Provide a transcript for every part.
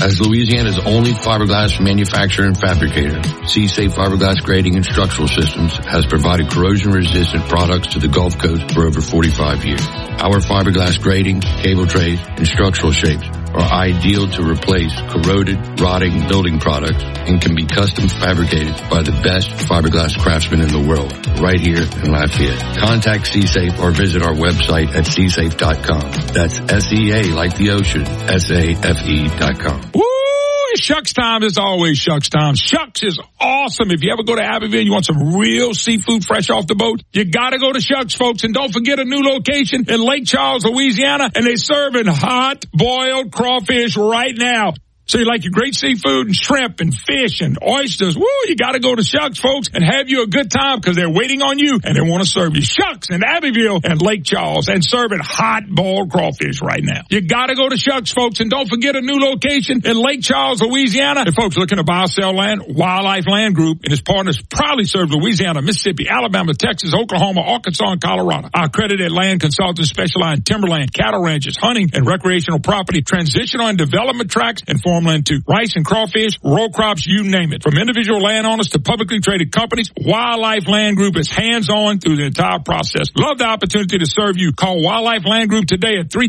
As Louisiana's only fiberglass manufacturer and fabricator, C-Safe Fiberglass Grading and Structural Systems has provided corrosion-resistant products to the Gulf Coast for over 45 years. Our fiberglass grading, cable trays, and structural shapes are ideal to replace corroded, rotting building products and can be custom fabricated by the best fiberglass craftsmen in the world, right here in Lafayette. Contact C-Safe or visit our website at csafe.com. That's S-E-A like the ocean, S-A-F-E.com. Woo! Shucks time is always Shucks time. Shucks is awesome. If you ever go to Abbeville, you want some real seafood fresh off the boat, you gotta go to Shucks, folks. And don't forget a new location in Lake Charles, Louisiana, and they're serving hot boiled crawfish right now. So you like your great seafood and shrimp and fish and oysters. Woo, you got to go to Shucks, folks, and have you a good time because they're waiting on you and they want to serve you. Shucks in Abbeville and Lake Charles and serving hot boiled crawfish right now. You got to go to Shucks, folks, and don't forget a new location in Lake Charles, Louisiana. And folks looking to buy or sell land, Wildlife Land Group and its partners proudly serve Louisiana, Mississippi, Alabama, Texas, Oklahoma, Arkansas, and Colorado. Our accredited land consultants specialize in timberland, cattle ranches, hunting, and recreational property, transitional and development tracts, and farmland too. Rice and crawfish, row crops, you name it. From individual landowners to publicly traded companies, Wildlife Land Group is hands-on through the entire process. Love the opportunity to serve you. Call Wildlife Land Group today at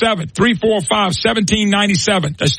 337-345-1797. That's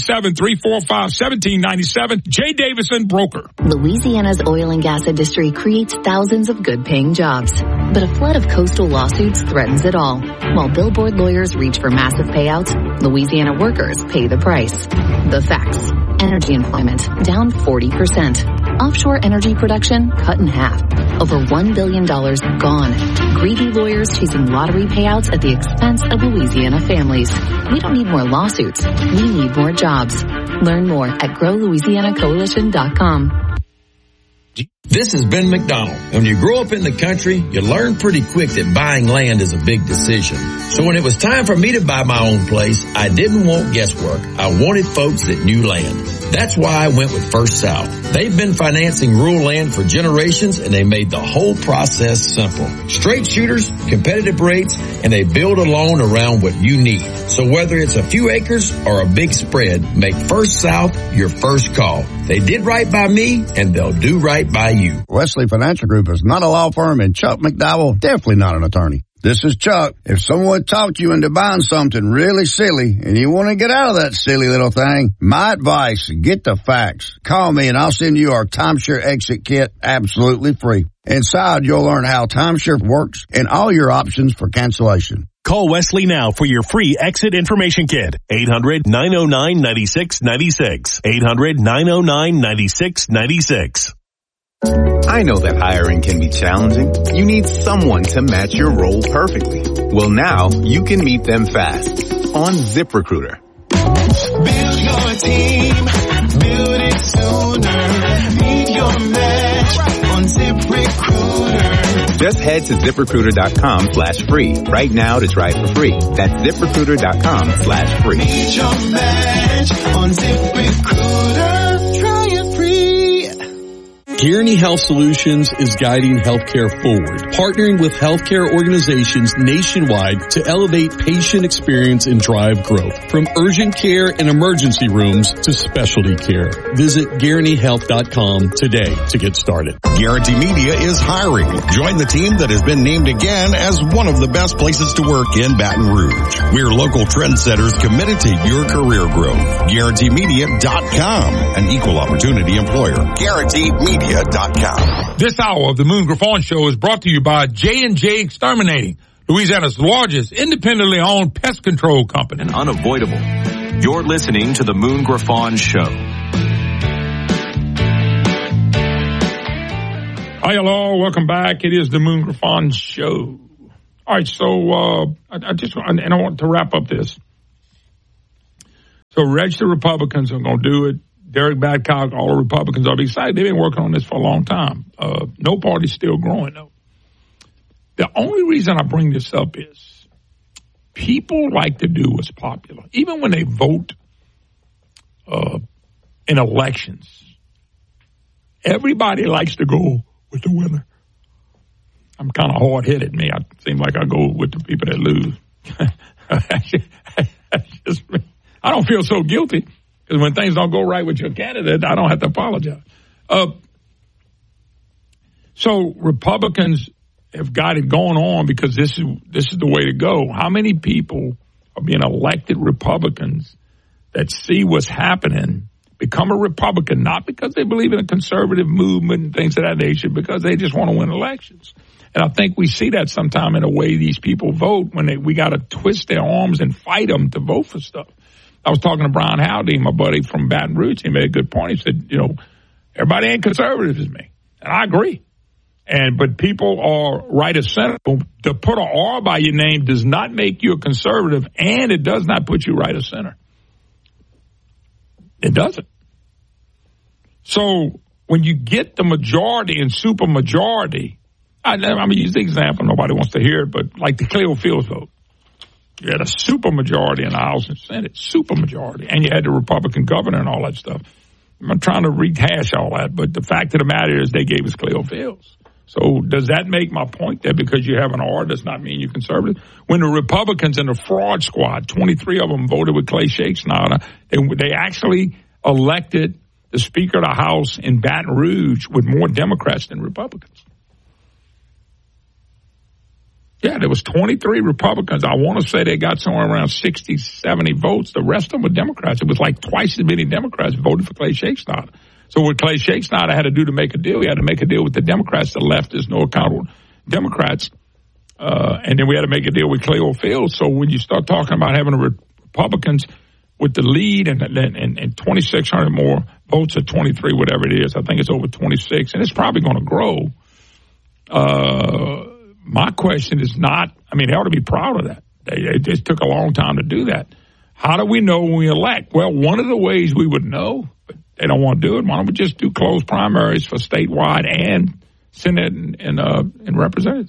337-345-1797. Jay Davison, broker. Louisiana's oil and gas industry creates thousands of good-paying jobs. But a flood of coastal lawsuits threatens it all. While billboard lawyers reach for massive payouts, Louisiana workers pay the price. The facts. Energy employment down 40%. Offshore energy production cut in half. Over $1 billion gone. Greedy lawyers chasing lottery payouts at the expense of Louisiana families. We don't need more lawsuits. We need more jobs. Learn more at growlouisianacoalition.com. This is Ben McDonald. When you grow up in the country, you learn pretty quick that buying land is a big decision. So when it was time for me to buy my own place, I didn't want guesswork. I wanted folks that knew land. That's why I went with First South. They've been financing rural land for generations, and they made the whole process simple. Straight shooters, competitive rates, and they build a loan around what you need. So whether it's a few acres or a big spread, make First South your first call. They did right by me, and they'll do right by you. Wesley Financial Group is not a law firm, and Chuck McDowell definitely not an attorney. This is Chuck. If someone talked you into buying something really silly and you want to get out of that silly little thing, my advice, get the facts. Call me and I'll send you our timeshare exit kit absolutely free. Inside, you'll learn how timeshare works and all your options for cancellation. Call Wesley now for your free exit information kit. 800-909-9696. 800-909-9696. I know that hiring can be challenging. You need someone to match your role perfectly. Well, now you can meet them fast on ZipRecruiter. Build your team, build it sooner. Meet your match on ZipRecruiter. Just head to ZipRecruiter.com/free right now to try it for free. That's ZipRecruiter.com/free. Meet your match on ZipRecruiter. Try it free. Guaranty Health Solutions is guiding healthcare forward, partnering with healthcare organizations nationwide to elevate patient experience and drive growth. From urgent care and emergency rooms to specialty care. Visit GuarantyHealth.com today to get started. Guaranty Media is hiring. Join the team that has been named again as one of the best places to work in Baton Rouge. We're local trendsetters committed to your career growth. GuaranteeMedia.com, an equal opportunity employer. GuaranteeMedia.com. This hour of the Moon Griffon Show is brought to you by J&J Exterminating, Louisiana's largest independently owned pest control company. And unavoidable. You're listening to the Moon Griffon Show. Hi, hello, welcome back. It is the Moon Griffon Show. All right, so I want to wrap up this. So registered Republicans are going to do it. Derek Badcock, all the Republicans are excited. They've been working on this for a long time. No party's still growing, though. The only reason I bring this up is people like to do what's popular. Even when they vote in elections, everybody likes to go with the winner. I'm kind of hard-headed, me. I seem like I go with the people that lose. I don't feel so guilty. Because when things don't go right with your candidate, I don't have to apologize. So Republicans have got it going on because this is the way to go. How many people are being elected Republicans that see what's happening, become a Republican, not because they believe in a conservative movement and things of that nature, because they just want to win elections. And I think we see that sometime in the way these people vote when we got to twist their arms and fight them to vote for stuff. I was talking to Brian Howdy, my buddy from Baton Rouge. He made a good point. He said, everybody ain't conservative as me. And I agree. But people are right of center. To put an R by your name does not make you a conservative, and it does not put you right of center. It doesn't. So when you get the majority and super majority, I'm going to use the example. Nobody wants to hear it, but like the Cleo Fields vote. You had a super majority in the House and Senate, super majority, and you had the Republican governor and all that stuff. I'm not trying to rehash all that, but the fact of the matter is they gave us Cleo Fields. So does that make my point that because you have an R does not mean you're conservative? When the Republicans in the fraud squad, 23 of them voted with Clay Shakespeare, they actually elected the Speaker of the House in Baton Rouge with more Democrats than Republicans. Yeah, there was 23 Republicans. I want to say they got somewhere around 60, 70 votes. The rest of them were Democrats. It was like twice as many Democrats voted for Clay Shakespeare. So what Clay Shakespeare had to do to make a deal, he had to make a deal with the Democrats, the leftists, no accountable Democrats. And then we had to make a deal with Cleo Fields. So when you start talking about having Republicans with the lead and 2,600 more votes at 23, whatever it is, I think it's over 26, and it's probably going to grow. My question is not, they ought to be proud of that. It just took a long time to do that. How do we know when we elect? Well, one of the ways we would know, but they don't want to do it, why don't we just do closed primaries for statewide and Senate and representatives?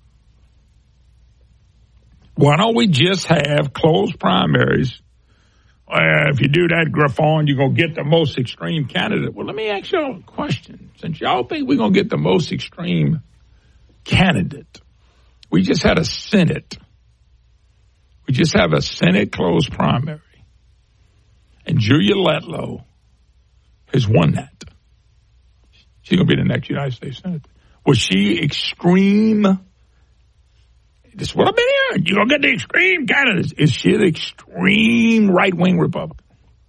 Why don't we just have closed primaries? If you do that, Griffon, you're going to get the most extreme candidate. Well, let me ask y'all a question. Since y'all think we're going to get the most extreme candidate, we just had a Senate. We just have a Senate closed primary. And Julia Letlow has won that. She's going to be the next United States Senator. Was she extreme? This is what I've been hearing. You're going to get the extreme candidates. Is she the extreme right-wing Republican?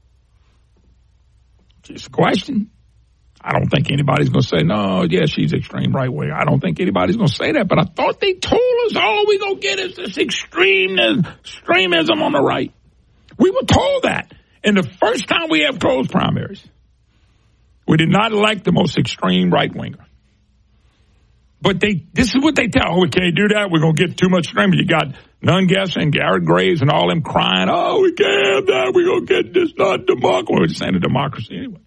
Just a question. I don't think anybody's going to say, no, yeah, she's extreme right-wing. I don't think anybody's going to say that, but I thought they told us all we're going to get is this extremism on the right. We were told that. And the first time we have closed primaries, we did not elect the most extreme right-winger. But this is what they tell. Oh, we can't do that. We're going to get too much extreme. You got Nunn Guesson, Garrett Graves, and all them crying, oh, we can't have that. We're going to get this, not democracy. We're just saying a democracy anyway.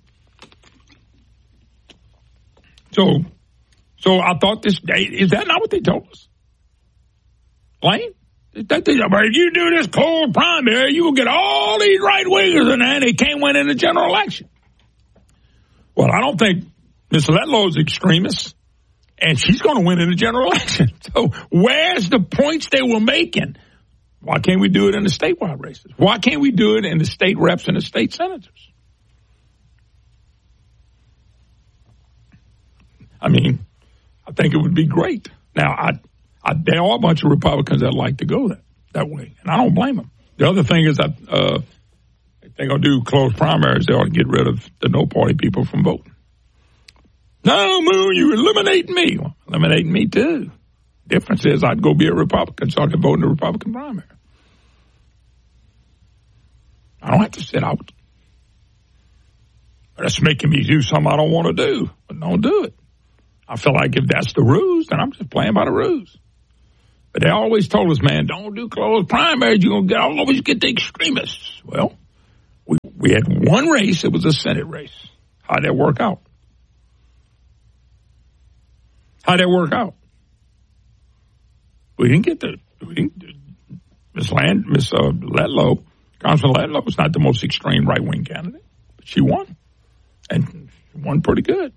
So I thought is that not what they told us? Lane? If you do this closed primary, you will get all these right-wingers in there, and they can't win in the general election. Well, I don't think Ms. Letlow's extremist, and she's going to win in the general election. So where's the points they were making? Why can't we do it in the statewide races? Why can't we do it in the state reps and the state senators? I think it would be great. Now, there are a bunch of Republicans that like to go that way, and I don't blame them. The other thing is that if they're going to do closed primaries, they ought to get rid of the no-party people from voting. No, Moon, you eliminating me. Well, eliminating me, too. Difference is I'd go be a Republican so I could vote in the Republican primary. I don't have to sit out. That's making me do something I don't want to do, but don't do it. I feel like if that's the rules, then I'm just playing by the rules. But they always told us, man, don't do closed primaries. You're going to always get the extremists. Well, we had one race. It was a Senate race. How'd that work out? We didn't get Miss Letlow, Congressman Letlow was not the most extreme right-wing candidate, but she won. And she won pretty good.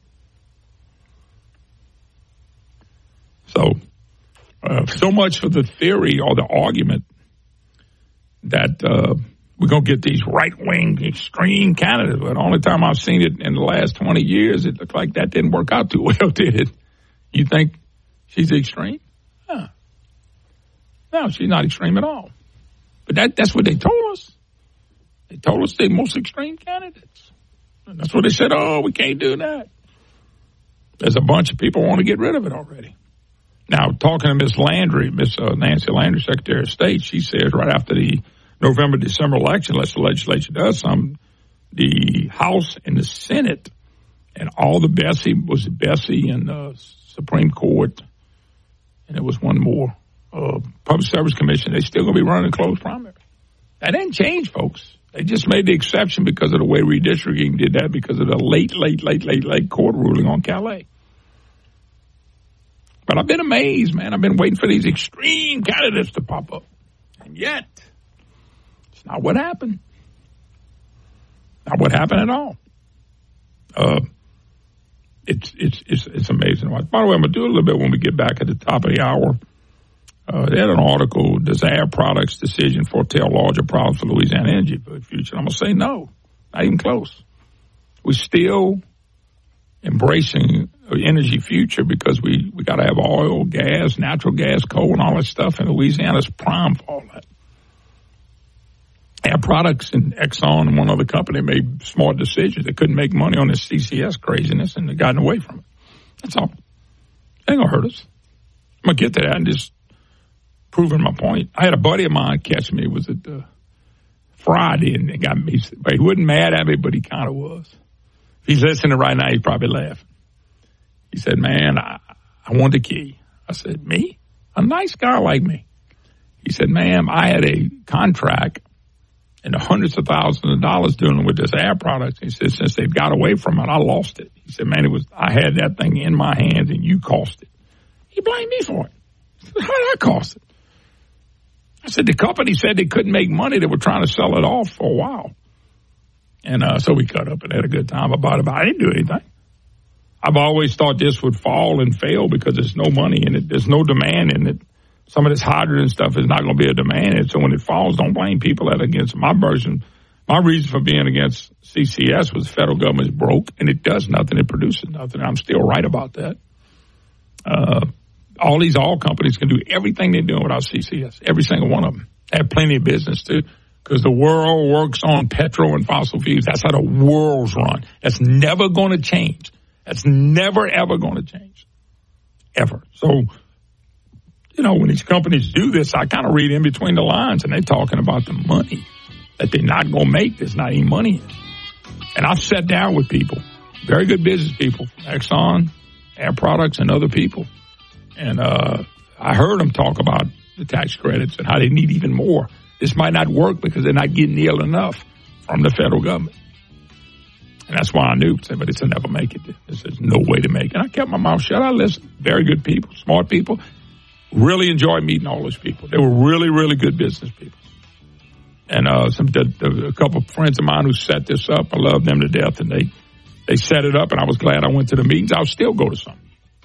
So much for the theory or the argument that we're going to get these right-wing extreme candidates. But the only time I've seen it in the last 20 years, it looked like that didn't work out too well, did it? You think she's extreme? Huh. No, she's not extreme at all. But that's what they told us. They told us they're most extreme candidates. And that's what they said, oh, we can't do that. There's a bunch of people who want to get rid of it already. Now, talking to Miss Landry, Miss Nancy Landry, Secretary of State, she says right after the November-December election, unless the legislature does something, the House and the Senate and all the Bessie and the Supreme Court, and there was one more, Public Service Commission, they're still going to be running a closed primary. That didn't change, folks. They just made the exception because of the way redistricting did that because of the late court ruling on Calais. But I've been amazed, man. I've been waiting for these extreme candidates to pop up. And yet, it's not what happened. Not what happened at all. It's amazing. By the way, I'm going to do a little bit when we get back at the top of the hour. They had an article, Desire Products Decision Foretell Larger Problems for Louisiana Energy Future. I'm going to say no, not even close. We're still embracing an energy future because we got to have oil, gas, natural gas, coal, and all that stuff, and Louisiana's prime for all that. Air Products and Exxon and one other company made smart decisions. They couldn't make money on this CCS craziness, and they gotten away from it. That's all. It ain't going to hurt us. I'm going to get to that and just proving my point. I had a buddy of mine catch me. It was at Friday, and they got me. He wasn't mad at me, but he kind of was. If he's listening right now, he's probably laughing. He said, man, I want the key. I said, me? A nice guy like me. He said, ma'am, I had a contract and the hundreds of thousands of dollars dealing with this Air Products. He said, since they've got away from it, I lost it. He said, man, I had that thing in my hands and you cost it. He blamed me for it. I said, how did I cost it? I said, the company said they couldn't make money. They were trying to sell it off for a while. And so we cut up and had a good time about it. But I didn't do anything. I've always thought this would fall and fail because there's no money in it. There's no demand in it. Some of this hydrogen stuff is not going to be a demand in it. So when it falls, don't blame people that are against it. My reason for being against CCS was the federal government is broke and it does nothing. It produces nothing. I'm still right about that. All these oil companies can do everything they're doing without CCS. Every single one of them. They have plenty of business too. Because the world works on petrol and fossil fuels. That's how the world's run. That's never going to change. That's never, ever going to change. Ever. So, when these companies do this, I kind of read in between the lines, and they're talking about the money that they're not going to make. There's not any money in it. And I've sat down with people, very good business people, Exxon, Air Products, and other people. And I heard them talk about the tax credits and how they need even more. This might not work because they're not getting near enough from the federal government. And that's why I knew, but it's a never make it. There's no way to make it. And I kept my mouth shut. I listened. Very good people, smart people. Really enjoyed meeting all those people. They were really, really good business people. And a couple of friends of mine who set this up, I love them to death. And they set it up, and I was glad I went to the meetings. I'll still go to some.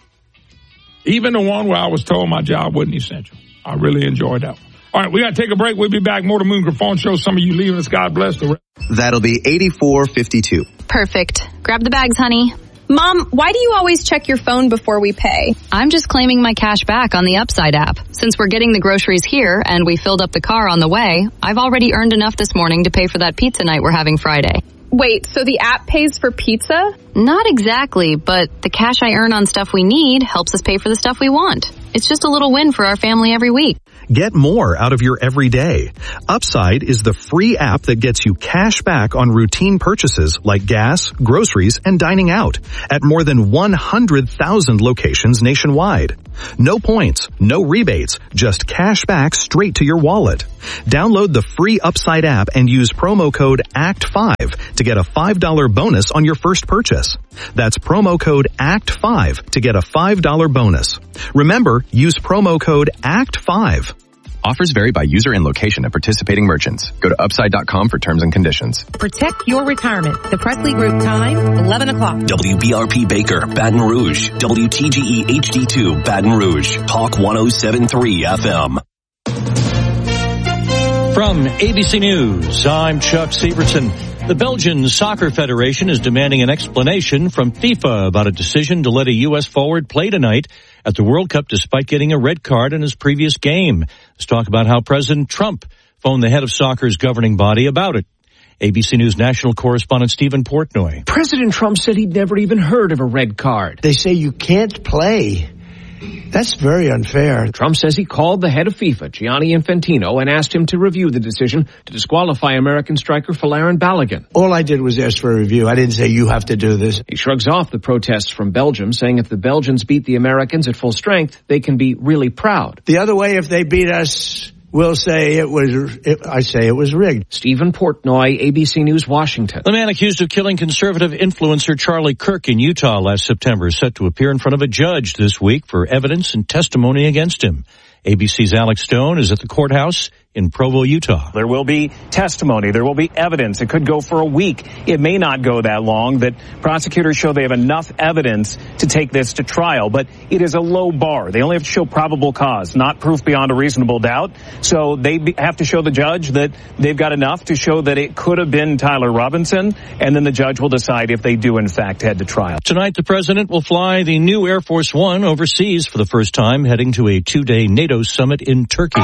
Even the one where I was told my job wasn't essential. I really enjoyed that one. All right, we got to take a break. We'll be back. More to Moon Griffon Show. Some of you leaving us. God bless. That'll be $84.52. Perfect. Grab the bags, honey. Mom, why do you always check your phone before we pay? I'm just claiming my cash back on the Upside app. Since we're getting the groceries here and we filled up the car on the way, I've already earned enough this morning to pay for that pizza night we're having Friday. Wait, so the app pays for pizza? Not exactly, but the cash I earn on stuff we need helps us pay for the stuff we want. It's just a little win for our family every week. Get more out of your everyday. Upside is the free app that gets you cash back on routine purchases like gas, groceries, and dining out at more than 100,000 locations nationwide. No points, no rebates, just cash back straight to your wallet. Download the free Upside app and use promo code ACT5 to get a $5 bonus on your first purchase. That's promo code ACT5 to get a $5 bonus. Remember, use promo code ACT5. Offers vary by user and location of participating merchants. Go to upside.com for terms and conditions. Protect your retirement. The Presley Group time, 11 o'clock. WBRP Baker, Baton Rouge. WTGE HD2, Baton Rouge. Talk 107.3 FM. From ABC News, I'm Chuck Sievertson. The Belgian Soccer Federation is demanding an explanation from FIFA about a decision to let a U.S. forward play tonight at the World Cup despite getting a red card in his previous game. Let's talk about how President Trump phoned the head of soccer's governing body about it. ABC News national correspondent Stephen Portnoy. President Trump said he'd never even heard of a red card. They say you can't play. That's very unfair. Trump says he called the head of FIFA, Gianni Infantino, and asked him to review the decision to disqualify American striker Folarin Balogun. All I did was ask for a review. I didn't say you have to do this. He shrugs off the protests from Belgium, saying if the Belgians beat the Americans at full strength, they can be really proud. The other way, if they beat us, we'll say it was rigged. Stephen Portnoy, ABC News, Washington. The man accused of killing conservative influencer Charlie Kirk in Utah last September is set to appear in front of a judge this week for evidence and testimony against him. ABC's Alex Stone is at the courthouse in Provo, Utah. There will be testimony. There will be evidence. It could go for a week. It may not go that long, but prosecutors show they have enough evidence to take this to trial. But it is a low bar. They only have to show probable cause, not proof beyond a reasonable doubt. So they have to show the judge that they've got enough to show that it could have been Tyler Robinson, and then the judge will decide if they do, in fact, head to trial. Tonight, the president will fly the new Air Force One overseas for the first time, heading to a two-day NATO summit in Turkey.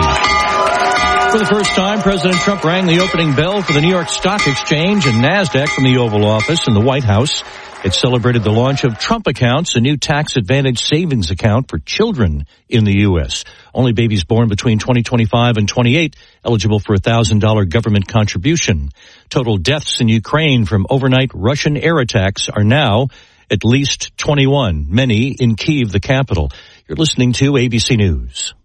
For the first time, President Trump rang the opening bell for the New York Stock Exchange and NASDAQ from the Oval Office in the White House. It celebrated the launch of Trump Accounts, a new tax-advantaged savings account for children in the U.S. Only babies born between 2025 and 28 eligible for a $1,000 government contribution. Total deaths in Ukraine from overnight Russian air attacks are now at least 21, many in Kyiv, the capital. You're listening to ABC News.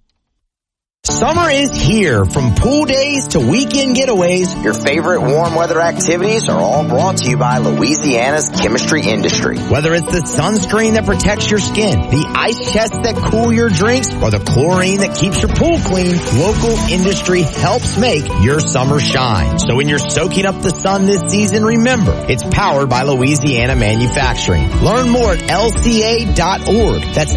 Summer is here. From pool days to weekend getaways, your favorite warm weather activities are all brought to you by Louisiana's chemistry industry. Whether it's the sunscreen that protects your skin, the ice chests that cool your drinks, or the chlorine that keeps your pool clean, local industry helps make your summer shine. So when you're soaking up the sun this season, remember, it's powered by Louisiana Manufacturing. Learn more at lca.org. That's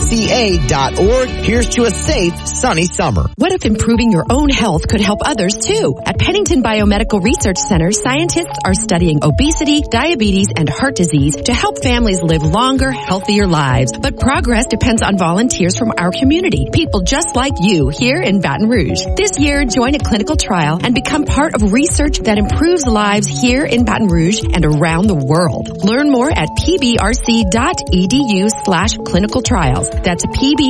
lca.org. Here's to a safe, sunny summer. What if improving your own health could help others too? At Pennington Biomedical Research Center, scientists are studying obesity, diabetes, and heart disease to help families live longer, healthier lives. But progress depends on volunteers from our community, people just like you here in Baton Rouge. This year, join a clinical trial and become part of research that improves lives here in Baton Rouge and around the world. Learn more at pbrc.edu/clinical trials. That's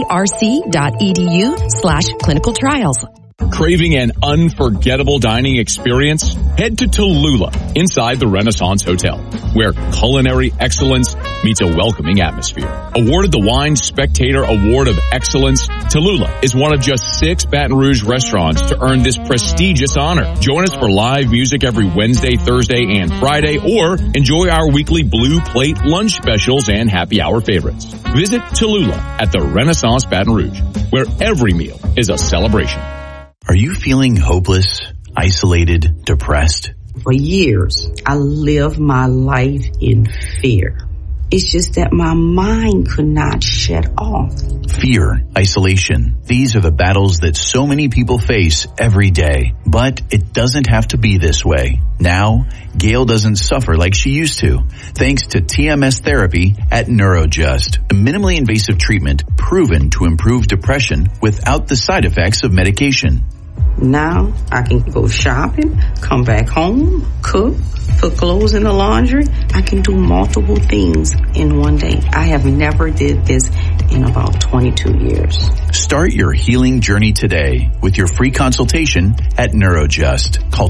pbrc.edu/clinical trials. Craving an unforgettable dining experience? Head to Tallulah, inside the Renaissance Hotel, where culinary excellence meets a welcoming atmosphere. Awarded the Wine Spectator Award of Excellence, Tallulah is one of just 6 Baton Rouge restaurants to earn this prestigious honor. Join us for live music every Wednesday, Thursday, and Friday, or enjoy our weekly Blue Plate lunch specials and happy hour favorites. Visit Tallulah at the Renaissance Baton Rouge, where every meal is a celebration. Are you feeling hopeless, isolated, depressed? For years, I lived my life in fear. It's just that my mind could not shut off. Fear, isolation. These are the battles that so many people face every day. But it doesn't have to be this way. Now, Gail doesn't suffer like she used to, thanks to TMS therapy at NeuroJust, a minimally invasive treatment proven to improve depression without the side effects of medication. Now I can go shopping, come back home, cook, put clothes in the laundry. I can do multiple things in one day. I have never did this in about 22 years. Start your healing journey today with your free consultation at NeuroJust. Call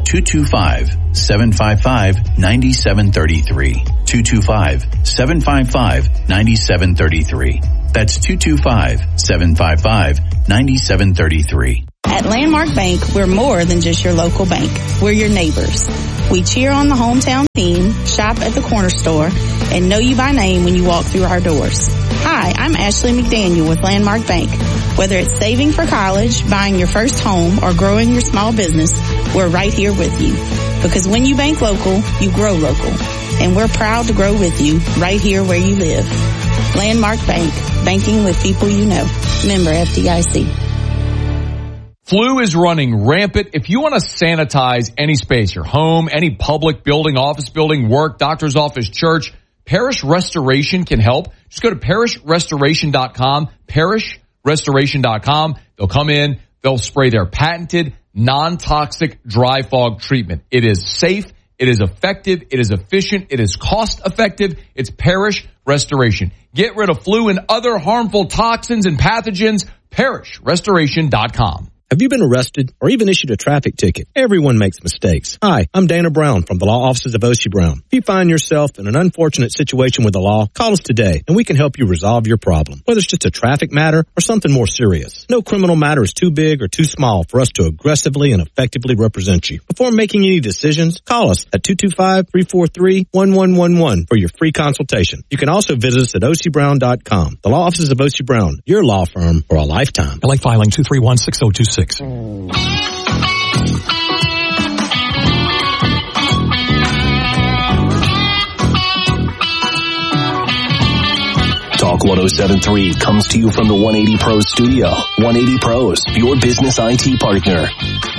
225-755-9733. 225-755-9733. That's 225-755-9733. At Landmark Bank, we're more than just your local bank. We're your neighbors. We cheer on the hometown team, shop at the corner store, and know you by name when you walk through our doors. Hi, I'm Ashley McDaniel with Landmark Bank. Whether it's saving for college, buying your first home, or growing your small business, we're right here with you. Because when you bank local, you grow local. And we're proud to grow with you right here where you live. Landmark Bank, banking with people you know. Member FDIC. Flu is running rampant. If you want to sanitize any space, your home, any public building, office building, work, doctor's office, church, Parish Restoration can help. Just go to parishrestoration.com, parishrestoration.com. They'll come in, they'll spray their patented non-toxic dry fog treatment. It is safe, it is effective, it is efficient, it is cost effective. It's Parish Restoration. Get rid of flu and other harmful toxins and pathogens, parishrestoration.com. Have you been arrested or even issued a traffic ticket? Everyone makes mistakes. Hi, I'm Dana Brown from the law offices of Oshie Brown. If you find yourself in an unfortunate situation with the law, call us today and we can help you resolve your problem. Whether it's just a traffic matter or something more serious. No criminal matter is too big or too small for us to aggressively and effectively represent you. Before making any decisions, call us at 225-343-1111 for your free consultation. You can also visit us at OCBrown.com. The law offices of Oshie Brown, your law firm for a lifetime. LA filing 231-6026. Talk 1073 comes to you from the 180 Pros studio. 180 Pros, your business IT partner.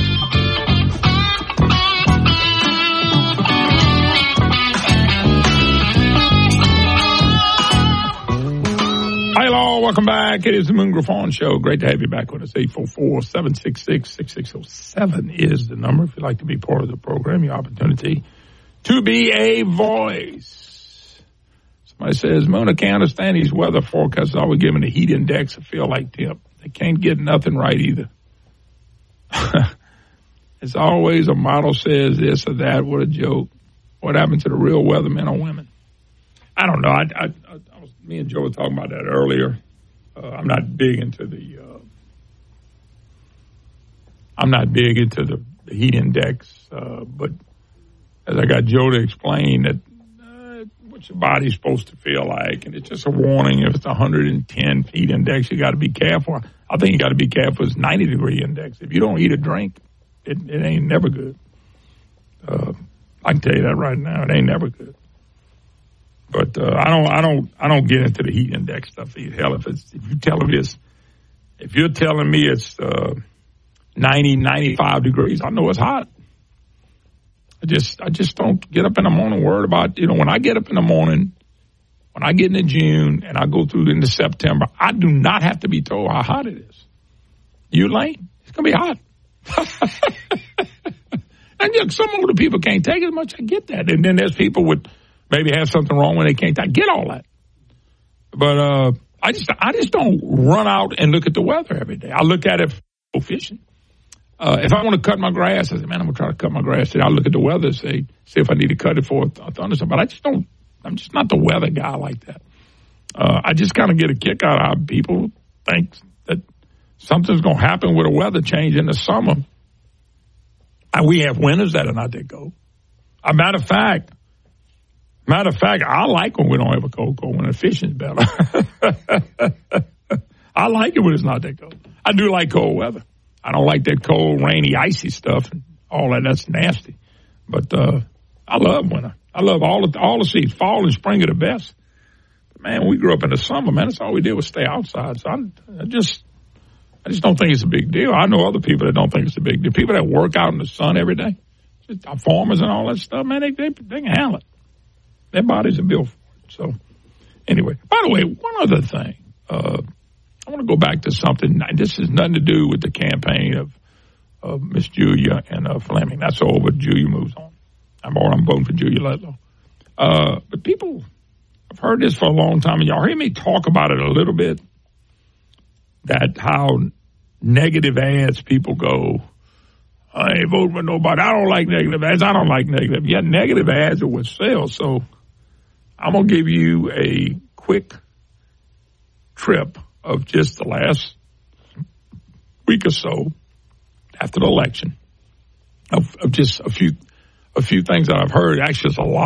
Hello, welcome back. It is the Moon Griffon Show. Great to have you back with us. 844-766-6607 is the number. If you'd like to be part of the program, your opportunity to be a voice. Somebody says, Moon, I can't understand these weather forecasts. Always giving the heat index a feel like tip. They can't get nothing right either. It's always a model says this or that. What a joke. What happened to the real weathermen or women? I don't know. Me and Joe were talking about that earlier. I'm not big into the heat index, but as I got Joe to explain that what your body's supposed to feel like, and it's just a warning. If it's 110 heat index, you got to be careful. I think you got to be careful. It's 90-degree index. If you don't eat or drink, it ain't never good. I can tell you that right now. It ain't never good. But I don't get into the heat index stuff either. Hell, if you're telling me it's 90, 95 degrees, I know it's hot. I just don't get up in the morning worried about, when I get up in the morning, when I get into June and I go through into September, I do not have to be told how hot it is. You lame? It's gonna be hot. And look, some older people can't take it as much. I get that. And then there's people with maybe have something wrong when they can't. I get all that. But I just don't run out and look at the weather every day. I look at it for fishing. If I want to cut my grass, I say, man, I'm going to try to cut my grass today. I look at the weather and see if I need to cut it for a thunderstorm. But I'm just not the weather guy like that. I just kind of get a kick out of how people think that something's going to happen with a weather change in the summer. And we have winters that are not that cold. A matter of fact, I like when we don't have a cold when the fishing's better. I like it when it's not that cold. I do like cold weather. I don't like that cold, rainy, icy stuff and all that. That's nasty. But I love winter. I love all the seasons. Fall and spring are the best. But man, we grew up in the summer, man. That's all we did was stay outside. So I just don't think it's a big deal. I know other people that don't think it's a big deal. People that work out in the sun every day, farmers and all that stuff, man, they can handle it. Their bodies are built for it. So, anyway, by the way, one other thing. I want to go back to something. This has nothing to do with the campaign of Miss Julia and Fleming. That's over. Julia moves on. I'm voting for Julia Ledlow. But people have heard this for a long time, and y'all hear me talk about it a little bit, that how negative ads people go, I ain't voting for nobody. I don't like negative ads. I don't like negative. Yeah, negative ads are what sells. So I'm going to give you a quick trip of just the last week or so after the election of just a few things that I've heard. Actually, it's a lot.